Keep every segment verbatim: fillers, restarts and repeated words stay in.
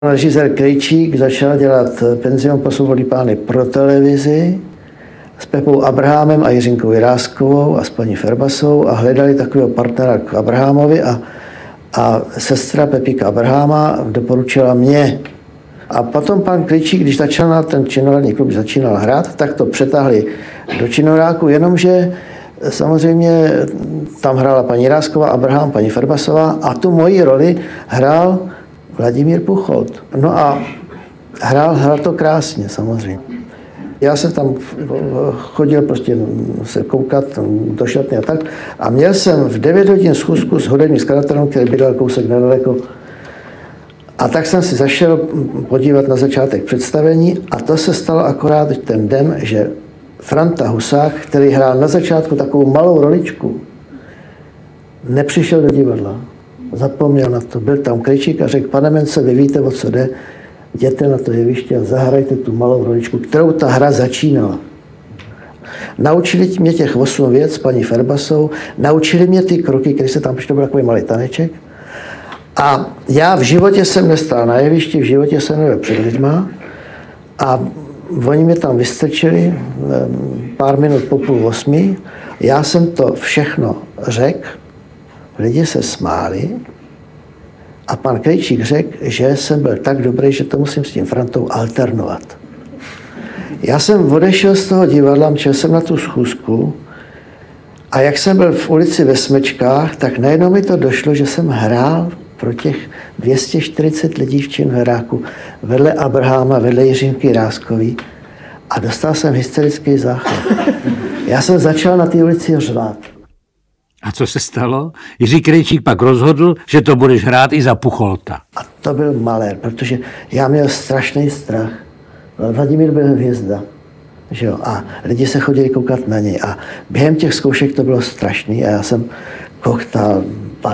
Režisér Krejčík začal dělat Penzion pro svobodný pány pro televizi s Pepou Abrahamem a Jiřinkou Jiráskovou a s paní Ferbasovou a hledali takového partnera k Abrahamovi a, a sestra Pepíka Abrahama doporučila mě. A potom pan Krejčík, když začal na ten činoherní klub začínal hrát, tak to přetáhli do činohráku, jenomže samozřejmě tam hrála paní Jirásková, Abraham, paní Ferbasová a tu moji roli hrál Vladimír Pucholt. No a hrál, hrál to krásně samozřejmě. Já jsem tam chodil prostě se koukat do šatny a tak a měl jsem v devět hodin schůzku s hudebním skladatelem, který bydlel kousek nedaleko. A tak jsem si zašel podívat na začátek představení a to se stalo akorát ten den, že Franta Husák, který hrál na začátku takovou malou roličku, nepřišel do divadla. Zapomněl na to. Byl tam Krejčík a řekl, pane Mence, vy víte, o co jde, jděte na to jeviště a zahrajte tu malou roličku, kterou ta hra začínala. Naučili mě těch osm věc, paní Ferbasou, naučili mě ty kroky, které se tam přišlo, byl takový malý taneček. A já v životě jsem nestál na jevišti, v životě jsem nebyl před lidma a oni mě tam vystrčili pár minut po půl osmi. Já jsem to všechno řekl, lidi se smáli a pan Krejčík řekl, že jsem byl tak dobrý, že to musím s tím Frantou alternovat. Já jsem odešel z toho divadla, šel jsem na tu schůzku a jak jsem byl v ulici ve Smečkách, tak najednou mi to došlo, že jsem hrál pro těch dvě stě čtyřicet lidí v činohráku vedle Abrahama, vedle Jiřinky Jiráskový a dostal jsem hysterický záchvat. Já jsem začal na té ulici řvát. A co se stalo? Jiří Krejčík pak rozhodl, že to budeš hrát i za Pucholta. A to byl malér, protože já měl strašný strach. Vladimír byl hvězda. Že jo? A lidi se chodili koukat na něj. A během těch zkoušek to bylo strašný. A já jsem kochtal.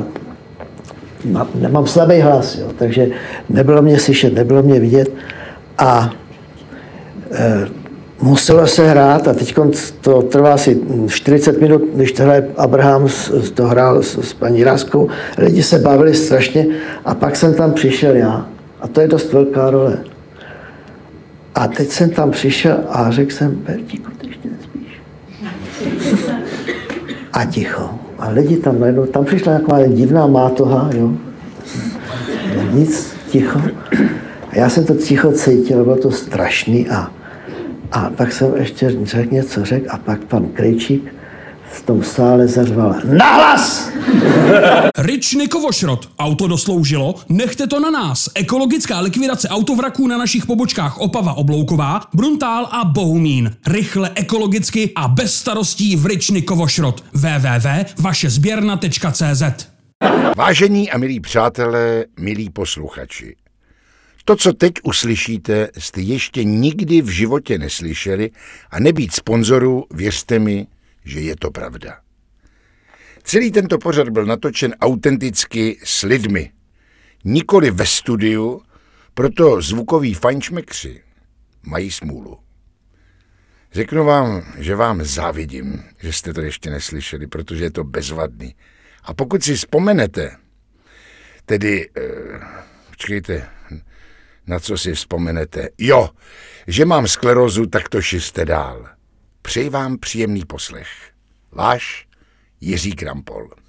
Nemám slabý hlas, jo? Takže nebylo mě slyšet, nebylo mě vidět. A e, muselo se hrát a teď to trvá asi čtyřicet minut, když to hraje Abraham, to hrál s, s paní Jiráskou, lidi se bavili strašně a pak jsem tam přišel já a to je dost velká role. A teď jsem tam přišel a řekl jsem, Bertíku, ty ještě nespíš. A ticho. A lidi tam najednou, tam přišla taková divná mátoha, jo. Nic, ticho. A já jsem to ticho cítil, bylo to strašný a A pak jsem ještě řekl něco, řekl a pak pan Krejčík v tom sále zařval nahlas! Ryčny Kovošrot. Auto dosloužilo? Nechte to na nás. Ekologická likvidace autovraků na našich pobočkách Opava Oblouková, Bruntál a Bohumín. Rychle, ekologicky a bez starostí v Ryčny Kovošrot. w w w tečka vaše sběrna tečka c z. Vážení a milí přátelé, milí posluchači. To, co teď uslyšíte, jste ještě nikdy v životě neslyšeli a nebýt sponzorů, věřte mi, že je to pravda. Celý tento pořad byl natočen autenticky s lidmi. Nikoli ve studiu, proto zvukoví fajnšmekři mají smůlu. Řeknu vám, že vám závidím, že jste to ještě neslyšeli, protože je to bezvadný. A pokud si vzpomenete, tedy, eh, počkejte, na co si vzpomenete? Jo, že mám sklerózu, tak to šiste dál. Přeji vám příjemný poslech. Váš Jiří Krampol.